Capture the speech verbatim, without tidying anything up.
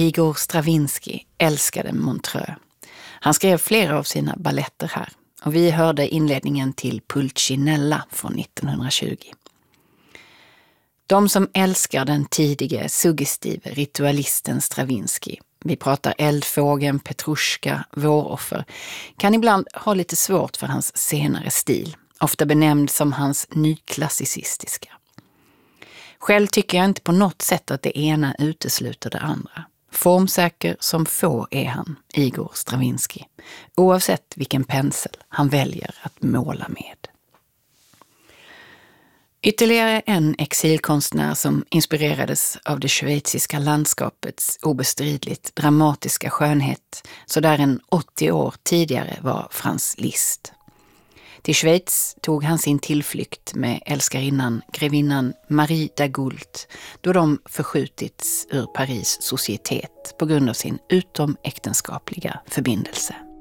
Igor Stravinsky älskade Montreux. Han skrev flera av sina balletter här och vi hörde inledningen till Pulcinella från nittonhundratjugo. De som älskar den tidige suggestive ritualisten Stravinsky, vi pratar Eldfågeln, Petrushka, Våroffer, kan ibland ha lite svårt för hans senare stil, ofta benämnd som hans nyklassicistiska. Själv tycker jag inte på något sätt att det ena utesluter det andra. Formsäker som få är han, Igor Stravinsky, oavsett vilken pensel han väljer att måla med. Ytterligare en exilkonstnär som inspirerades av det schweiziska landskapets obestridligt dramatiska skönhet så där en åttio år tidigare var Franz Liszt. Till Schweiz tog han sin tillflykt med älskarinnan grevinnan Marie Dagoult då de förskjutits ur Paris societet på grund av sin utomäktenskapliga förbindelse.